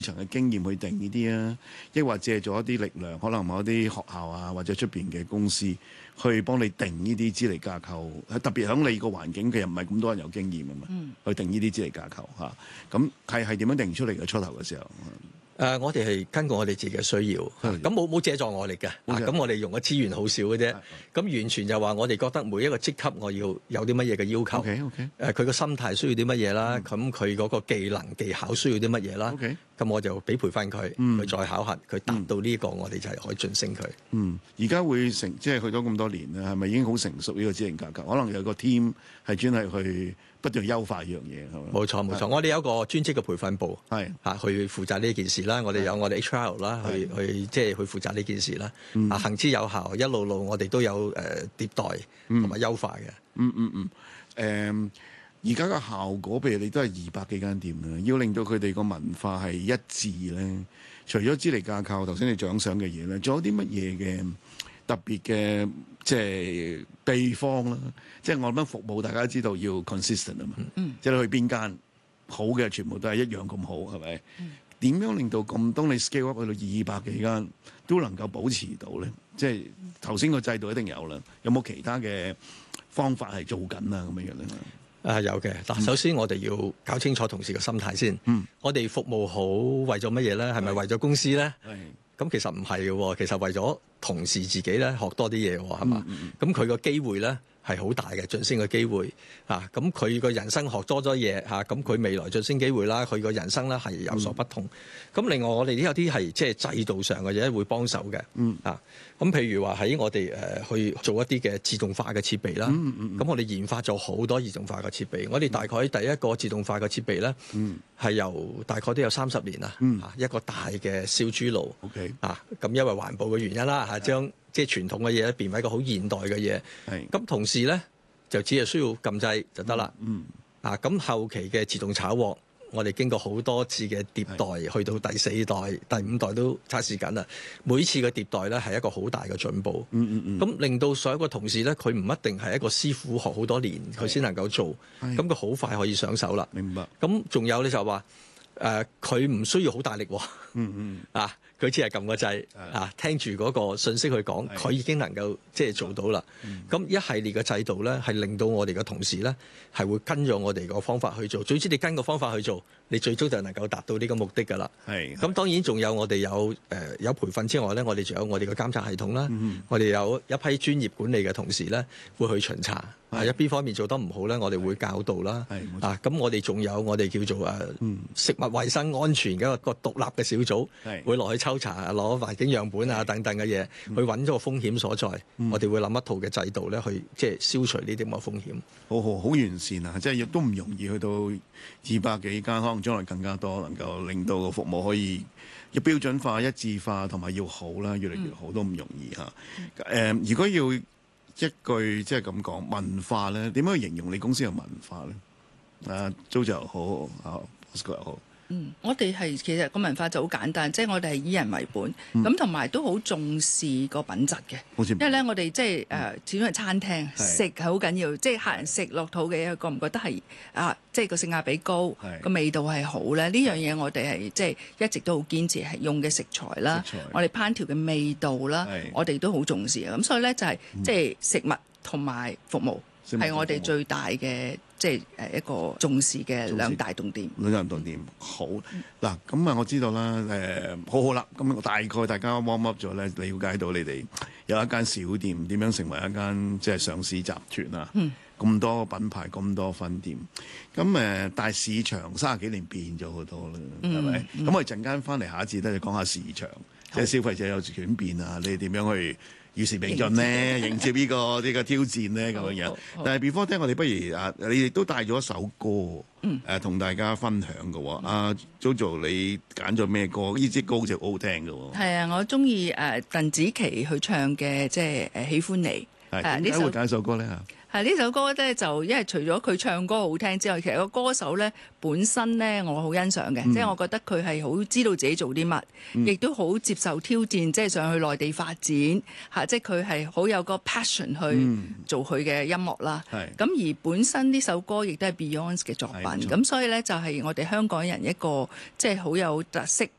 場嘅經驗去定呢啲啊，抑或借助一啲力量，可能某一啲學校啊或者出邊嘅公司去幫你定呢啲資歷架構，特別喺你個環境其實唔係咁多人有經驗啊嘛，去定呢啲資歷架構嚇，咁係點樣定出嚟嘅初頭嘅時候？ 我哋係根據我哋自己嘅需要，咁冇借助我哋嘅，咁我哋用嘅資源好少嘅啫，咁完全就話我哋覺得每一個職級我要有啲乜嘢嘅要求，佢個心態需要啲乜嘢啦，咁佢嗰個技能技巧需要啲乜嘢啦，咁我就俾培訓佢，佢再考核，佢達到呢個我哋就係可以晉升佢。 而家會即係去咗咁多年啦，係咪已經好成熟呢個資歷架構？可能有個 team 係專係去不斷優化呢樣嘢，係咪？ 冇錯，我哋有一個專職嘅培訓部，去負責呢件事啦。我哋有我哋 HR 啦，去即係去負責呢件事啦。行之有效，一路我哋都有迭代同埋優化嘅。 而家嘅效果，譬如你都係200幾間店啦，要令到佢哋個文化係一致咧。除咗資歷架構，頭先你獎賞嘅嘢咧，仲有啲乜嘢嘅特別嘅即係秘方啦？即係我諗服務大家知道要 consistent 啊嘛，即係你去邊間好嘅，全部都係一樣咁好，係咪？點樣令到咁當你 scale up 去到200幾間都能夠保持到咧？即係頭先個制度一定有啦，有冇其他嘅方法係做緊啊？咁樣咧？ 有嘅嗱，首先我哋要搞清楚同事嘅心態先。我哋服務好為咗乜嘢咧？係咪為咗公司咧？咁其實唔係嘅喎，其實為咗同事自己咧學多啲嘢喎，係嘛？咁佢個機會咧係好大嘅晉升嘅機會啊！咁佢個人生學多咗嘢嚇，咁佢未來晉升機會啦，佢個人生咧係有所不同。咁另外我哋都有啲係即係制度上嘅嘢會幫手嘅。咁譬如話喺我哋去做一啲嘅自動化嘅設備啦。咁我哋研發咗好多自動化嘅設備。我哋大概第一個自動化嘅設備咧，係由大概都有30年啦。一個大嘅燒豬爐。咁因為環保嘅原因啦，將即係傳統嘅嘢變為一個好現代嘅嘢。咁同時咧就只係需要撳掣就得啦。咁後期嘅自動炒鑊，我哋經過好多次嘅迭代，去到第4代、第5代都測試緊啦。每次嘅迭代咧係一個好大嘅進步。咁令到所有嘅同事咧，佢唔一定係一個師傅學好多年佢先能夠做，咁佢好快可以上手啦。 明白。 咁仲有咧就話佢唔需要好大力喎。佢只係撳個掣聽住嗰個信息去講，佢已經能夠即係做到啦。咁一系列嘅制度咧，係令到我哋嘅同事咧係會跟咗我哋個方法去做。總之你跟個方法去做，你最終就能夠達到呢個目的㗎啦。咁當然仲有我哋有培訓之外咧，我哋仲有我哋嘅監察系統啦。我哋有一批專業管理嘅同事咧，會去巡查。一邊方面做得唔好咧，我哋會教導啦。咁我哋仲有我哋叫做食物衛生安全嘅一個獨立嘅小組，會落去抽查、攞環境樣本啊等等嘅嘢，去揾咗個風險所在。我哋會諗一套嘅制度咧，去即係消除呢啲咁嘅風險。 好完善啊！即係亦都唔容易去到200幾間，可能將來更加多，能夠令到個服務可以要標準化、一致化，同埋要好啦，越嚟越好都唔容易嚇。如果要一句即係咁講文化咧，點樣去形容你公司嘅文化咧？JoJo又好，Bosco 又好。 我哋係其實個文化就好簡單，即係我哋係以人為本，咁同埋都好重視個品質嘅。因為咧，我哋即係始終係餐廳，食係好緊要，即係客人食落肚嘅嘢，覺唔覺得係即係個性價比高，個味道係好咧？呢樣嘢我哋係即係一直都好堅持，係用嘅食材啦，我哋烹調嘅味道啦，我哋都好重視嘅。咁所以咧就係即係食物同埋服務係我哋最大嘅。即係一個重視嘅兩大重點。好嗱，咁啊，我知道啦，好啦，咁大概大家 warm up 咗咧，了解到你哋有一間小店點樣成為一間即係上市集團啊，咁多品牌，咁多分店，咁但係市場30幾年變咗好多啦，係咪？咁我哋陣間翻嚟下一節咧，就講下市場，即係消費者有轉變啊，你哋點樣去與時並進咧，迎接呢個挑戰咧咁樣樣。但係 before 聽我哋不如你哋都帶咗一首歌同大家分享嘅喎。JoJo 你揀咗咩歌？呢支歌就好好聽嘅喎。係啊，我中意鄧紫棋去唱嘅即係喜歡你。 點解會揀首歌咧？ 係呢首歌咧，就因為除咗佢唱歌好聽之外，其實個歌手咧本身咧我好欣賞嘅，即係我覺得佢係好知道自己做啲乜，亦都好接受挑戰，即係上去內地發展嚇，即係佢係好有個 passion 去做佢嘅音樂啦。咁而本身呢首歌亦都係 Beyond 嘅作品，咁所以咧就係我哋香港人一個即係好有特色